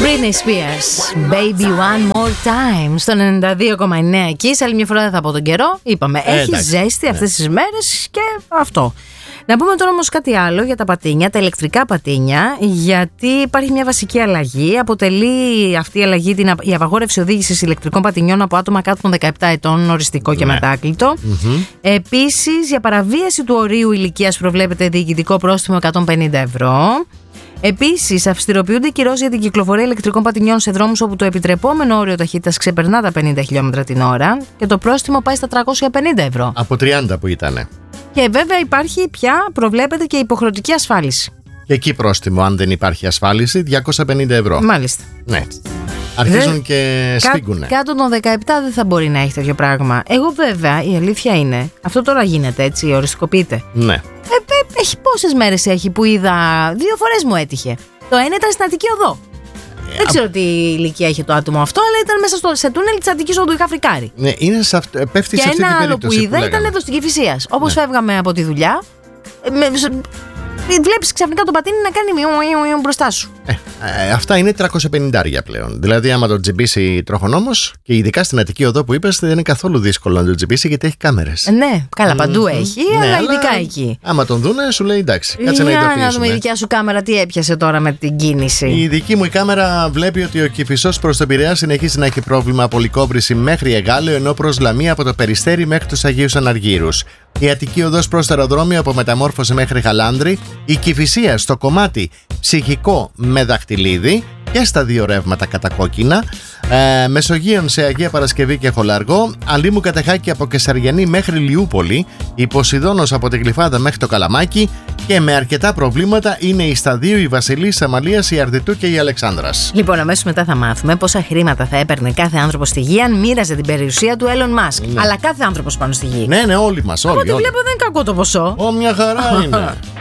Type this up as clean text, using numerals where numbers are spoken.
Britney Spears, Baby One More Time, στο 92,9 εκεί. Σε άλλη μια φορά δεν θα πω τον καιρό. Είπαμε, έχει ζέστη αυτές τις μέρες και αυτό. Να πούμε τώρα όμως κάτι άλλο για τα πατίνια, τα ηλεκτρικά πατίνια, γιατί υπάρχει μια βασική αλλαγή. Αποτελεί αυτή η αλλαγή η απαγόρευση οδήγησης ηλεκτρικών πατινιών από άτομα κάτω των 17 ετών, οριστικό και μετάκλητο. Επίσης, για παραβίαση του ορίου ηλικίας προβλέπεται διοικητικό πρόστιμο 150 ευρώ. Επίσης, αυστηροποιούνται οι κυρώσεις για την κυκλοφορία ηλεκτρικών πατινιών σε δρόμους όπου το επιτρεπόμενο όριο ταχύτητας ξεπερνά τα 50 χιλιόμετρα την ώρα και το πρόστιμο πάει στα 350 ευρώ. Από 30 που ήτανε. Και βέβαια υπάρχει πια, προβλέπεται και υποχρεωτική ασφάλιση. Και εκεί πρόστιμο, αν δεν υπάρχει ασφάλιση, 250 ευρώ. Μάλιστα. Ναι. Αρχίζουν και σφίγγουνε. Κάτω των 17 δεν θα μπορεί να έχει τέτοιο πράγμα. Εγώ βέβαια, η αλήθεια είναι, αυτό τώρα γίνεται έτσι, οριστικοποιείται. Ναι. Έχει πόσες μέρες έχει που είδα, 2 φορές μου έτυχε. Το ένα ήταν στην Αττική Οδό. Δεν ξέρω τι ηλικία είχε το άτομο αυτό, αλλά ήταν μέσα σε τούνελ της Αττικής Οδού, είχα φρικάρει. Ναι, πέφτει σε αυτή την περίπτωση. Και ένα άλλο που είδα ήταν εδώ στην Κηφισίας. Όπως φεύγαμε από τη δουλειά, βλέπεις ξαφνικά το πατίνι να κάνει μπροστά σου. Αυτά είναι 350 πλέον. Δηλαδή, άμα το τζιμπήσει τροχονόμος, και ειδικά στην Αττική Οδό που είπες, δεν είναι καθόλου δύσκολο να το τζιμπήσει γιατί έχει κάμερες. Ναι, καλά, παντού έχει, αλλά ειδικά εκεί. Άμα τον δούνε, σου λέει εντάξει, κάτσε να ειδοποιήσουμε. Να δούμε η δικιά σου κάμερα τι έπιασε τώρα με την κίνηση. Η δική μου η κάμερα βλέπει ότι ο Κηφισός προς τον Πειραιά συνεχίζει να έχει πρόβλημα απολικόβρηση μέχρι Εγάλεο, ενώ προς Λαμία από το Περιστέρι μέχρι τους Αγίους Αναργύρους. Η Αττική Οδός προς το αεροδρόμιο από Μεταμόρφωση μέχρι Χαλάνδρη. Η Κηφισία στο κομμάτι Ψυχικό με Δαχτυλίδι και στα 2 ρεύματα κατακόκκινα. Μεσογείων σε Αγία Παρασκευή και Χολαργό. Αλήμου Κατεχάκη από Κεσαριανή μέχρι Λιούπολη. Η Ποσειδώνος από την Γλυφάδα μέχρι το Καλαμάκι. Και με αρκετά προβλήματα είναι η στα 2 η Βασιλής, Σαμαλίας, η Αρδιτού και η Αλεξάνδρας. Λοιπόν, αμέσως μετά θα μάθουμε πόσα χρήματα θα έπαιρνε κάθε άνθρωπος στη γη αν μοίραζε την περιουσία του Elon Musk. Ναι. Αλλά κάθε άνθρωπος πάνω στη γη. Ναι, όλοι μας. Από ό,τι βλέπω δεν είναι κακό το ποσό. Μια χαρά είναι.